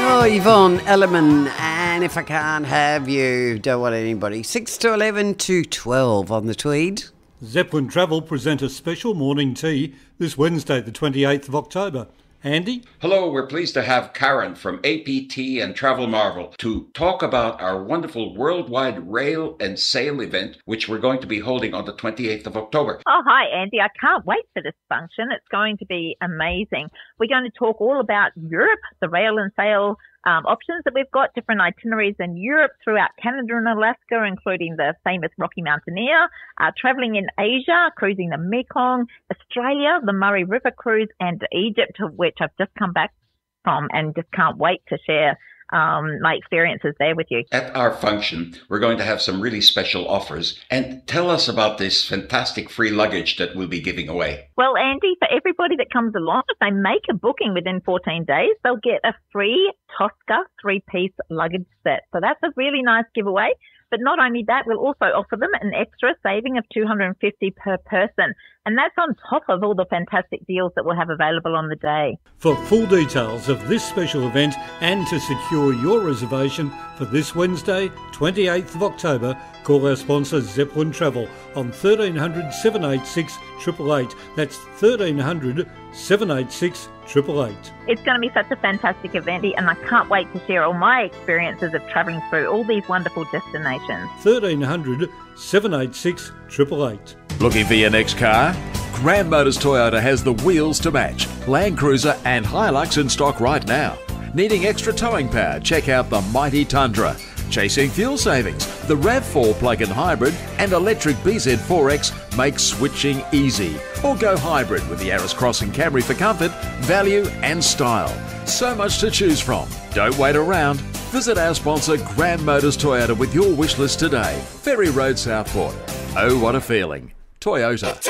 Oh, Yvonne Elliman, and If I Can't Have You, Don't Want Anybody. 6 to 11 to 12 on the Tweed. Zeppelin Travel present a special morning tea this Wednesday, the 28th of October. Andy? Hello, we're pleased to have Karen from APT and Travel Marvel to talk about our wonderful worldwide rail and sail event, which we're going to be holding on the 28th of October. Oh, hi, Andy. I can't wait for this function. It's going to be amazing. We're going to talk all about Europe, the rail and sail options that we've got, different itineraries in Europe, throughout Canada and Alaska, including the famous Rocky Mountaineer, traveling in Asia, cruising the Mekong, Australia, the Murray River cruise, and Egypt, which I've just come back from and just can't wait to share my experiences there with you. At our function, we're going to have some really special offers. And tell us about this fantastic free luggage that we'll be giving away. Well, Andy, for everybody that comes along, if they make a booking within 14 days, they'll get a free Tosca 3-piece luggage set. So that's a really nice giveaway. But not only that, we'll also offer them an extra saving of $250 per person. And that's on top of all the fantastic deals that we'll have available on the day. For full details of this special event and to secure your reservation for this Wednesday, 28th of October, call our sponsor Zeppelin Travel on 1300 786 888. That's 1300 786 888. It's going to be such a fantastic event, and I can't wait to share all my experiences of travelling through all these wonderful destinations. 1300 786 888. Looking for your next car? Grand Motors Toyota has the wheels to match. Land Cruiser and Hilux in stock right now. Needing extra towing power? Check out the mighty Tundra. Chasing fuel savings? The RAV4 plug-in hybrid and electric BZ4X make switching easy. Or go hybrid with the Yaris Cross and Camry for comfort, value and style. So much to choose from. Don't wait around. Visit our sponsor Grand Motors Toyota with your wish list today. Ferry Road, Southport. Oh, what a feeling. Toyota.